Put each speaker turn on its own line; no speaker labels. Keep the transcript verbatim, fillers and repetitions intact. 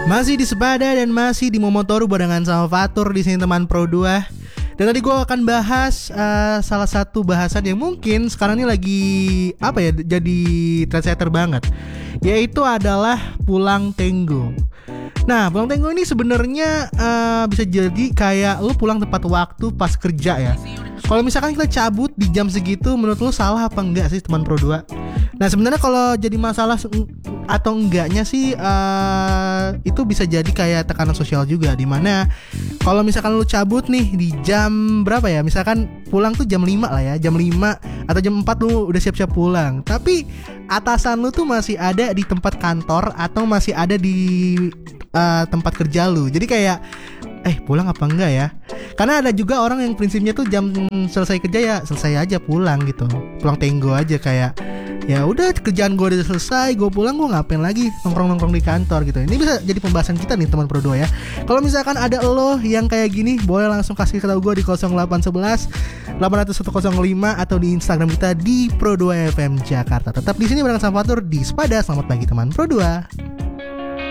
Masih di Sepada dan masih di Momotoru barengan sama Fatur di sini teman Pro dua. Dan tadi gue akan bahas uh, salah satu bahasan yang mungkin sekarang ini lagi apa ya jadi trendsetter banget, yaitu adalah pulang tenggo. Nah, pulang tenggo ini sebenarnya uh, bisa jadi kayak lu pulang tepat waktu pas kerja ya. Kalau misalkan kita cabut di jam segitu, menurut lu salah apa enggak sih teman Pro dua? Nah, sebenarnya kalau jadi masalah atau enggaknya sih uh, itu bisa jadi kayak tekanan sosial juga, dimana kalau misalkan lu cabut nih di jam berapa ya, misalkan pulang tuh jam lima lah ya, jam lima atau jam empat lu udah siap-siap pulang, tapi atasan lu tuh masih ada di tempat kantor atau masih ada di uh, tempat kerja lu. Jadi kayak eh pulang apa enggak ya? Karena ada juga orang yang prinsipnya tuh jam selesai kerja ya selesai aja pulang gitu, pulang tenggo aja, kayak ya udah kerjaan gue udah selesai, gue pulang, gue ngapain lagi nongkrong-nongkrong di kantor gitu. Ini bisa jadi pembahasan kita nih teman Pro dua ya. Kalau misalkan ada lo yang kayak gini, boleh langsung kasih tahu gue di nol delapan satu satu delapan nol satu nol lima atau di Instagram kita di Pro dua F M Jakarta. Tetap di sini bareng sama Fatur di Sepada. Selamat pagi teman Pro dua.